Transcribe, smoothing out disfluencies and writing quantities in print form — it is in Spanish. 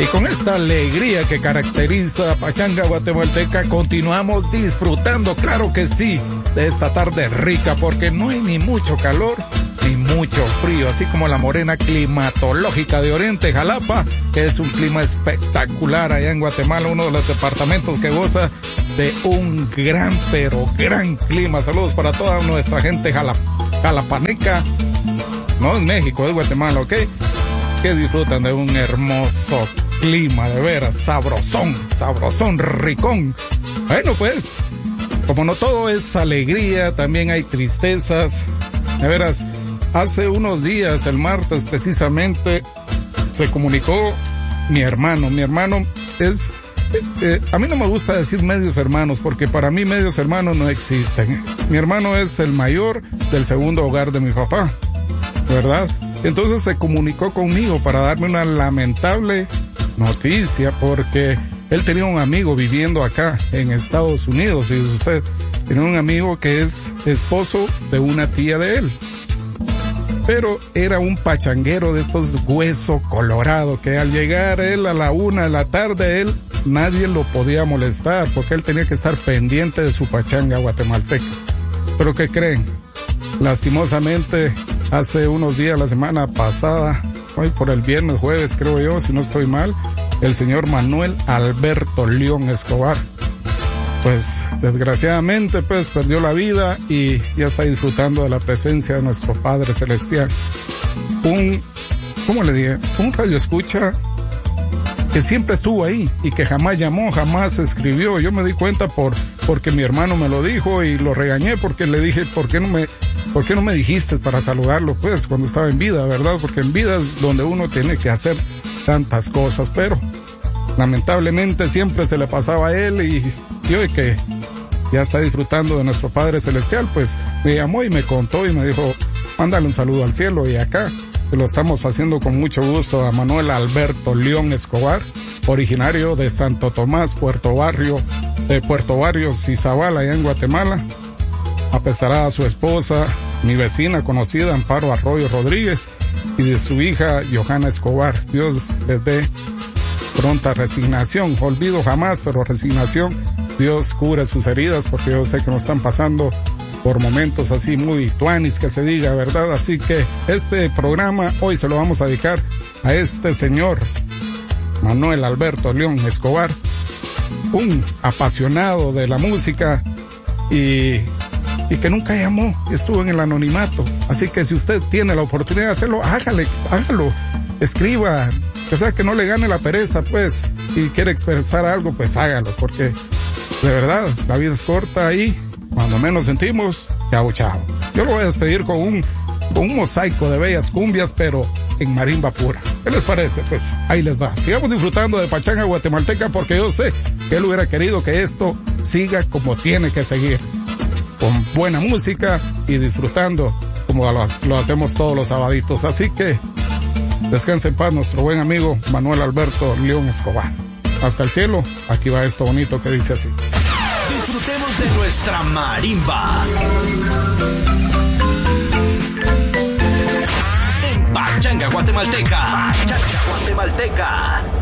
con esta alegría que caracteriza Pachanga Guatemalteca, continuamos disfrutando, claro que sí, de esta tarde rica, porque no hay ni mucho calor ni mucho frío, así como la morena climatológica de Oriente Jalapa, que es un clima espectacular allá en Guatemala, uno de los departamentos que goza de un gran, pero gran clima. Saludos para toda nuestra gente jalapaneca, no es México, es Guatemala, ¿ok? Que disfrutan de un hermoso clima, de veras, sabrosón, ricón. Bueno, pues, como no todo es alegría, también hay tristezas. De veras, hace unos días, el martes precisamente, se comunicó mi hermano. Mi hermano es... a mí no me gusta decir medios hermanos, porque para mí medios hermanos no existen. Mi hermano es el mayor del segundo hogar de mi papá, ¿verdad? Entonces se comunicó conmigo para darme una lamentable noticia, porque él tenía un amigo viviendo acá en Estados Unidos, fíjese usted, tenía un amigo que es esposo de una tía de él, pero era un pachanguero de estos hueso colorado, que al llegar él a la 1 de la tarde, nadie lo podía molestar, porque él tenía que estar pendiente de su pachanga guatemalteca. Pero ¿qué creen? Lastimosamente, hace unos días, la semana pasada, hoy por el viernes, jueves creo yo, si no estoy mal, el señor Manuel Alberto León Escobar, pues desgraciadamente pues perdió la vida y ya está disfrutando de la presencia de nuestro Padre Celestial. ¿Cómo le dije? Un radioescucha que siempre estuvo ahí y que jamás llamó, jamás escribió. Yo me di cuenta porque mi hermano me lo dijo y lo regañé, porque le dije, ¿por qué no me dijiste para saludarlo, pues, cuando estaba en vida, verdad? Porque en vida es donde uno tiene que hacer tantas cosas, pero lamentablemente siempre se le pasaba a él y hoy que ya está disfrutando de nuestro Padre Celestial, pues me llamó y me contó y me dijo, mándale un saludo al cielo, y acá que lo estamos haciendo con mucho gusto a Manuel Alberto León Escobar, originario de Santo Tomás, Puerto Barrios, Izabal, allá en Guatemala. A pesar a su esposa, mi vecina conocida, Amparo Arroyo Rodríguez, y de su hija, Johanna Escobar. Dios les dé pronta resignación. Olvido jamás, pero resignación. Dios cure sus heridas, porque yo sé que nos están pasando por momentos así muy tuanis, que se diga, ¿verdad? Así que este programa hoy se lo vamos a dedicar a este señor, Manuel Alberto León Escobar, un apasionado de la música y que nunca llamó, estuvo en el anonimato. Así que si usted tiene la oportunidad de hacerlo, hágalo, escriba, ¿verdad? Que no le gane la pereza, pues, y quiere expresar algo, pues hágalo, porque de verdad, la vida es corta y cuando menos sentimos, chao. Yo lo voy a despedir con un mosaico de bellas cumbias, pero en marimba pura. ¿Qué les parece? Pues ahí les va. Sigamos disfrutando de Pachanga Guatemalteca, porque yo sé que él hubiera querido que esto siga como tiene que seguir, con buena música y disfrutando como lo hacemos todos los sabaditos. Así que descanse en paz nuestro buen amigo Manuel Alberto León Escobar. Hasta el cielo, aquí va esto bonito que dice así. Disfrutemos de nuestra marimba en Pachanga Guatemalteca. Pachanga Guatemalteca.